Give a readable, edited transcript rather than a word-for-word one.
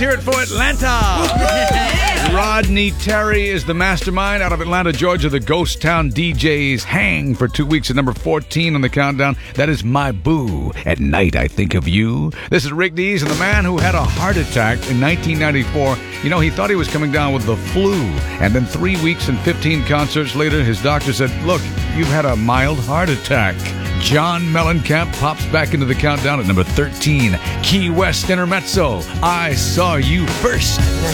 hear it for Atlanta. Rodney Terry is the mastermind out of Atlanta, Georgia. The Ghost Town DJs hang for 2 weeks at number 14 on the countdown. That is My Boo. At Night I Think of You. This is Rick Dees, and the man who had a heart attack in 1994. You know, he thought he was coming down with the flu. And then 3 weeks and 15 concerts later, his doctor said, look, you've had a mild heart attack. John Mellencamp pops back into the countdown at number 13. Key West Intermezzo, I Saw You First.